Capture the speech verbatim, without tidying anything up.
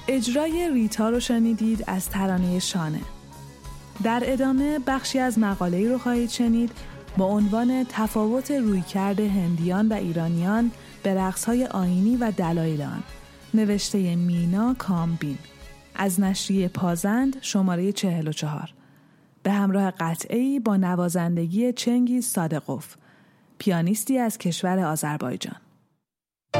اجرای ریتا رو شنیدید از ترانه شانه. در ادامه بخشی از مقاله‌ای رو خواهید شنید با عنوان تفاوت رویکرد هندیان و ایرانیان به رقص‌های آیینی و دلایل آن، نوشته مینا کامبین از نشریه پازند شماره چهل و چهار، به همراه قطعه‌ای با نوازندگی چنگیز صادقوف، پیانیستی از کشور آذربایجان.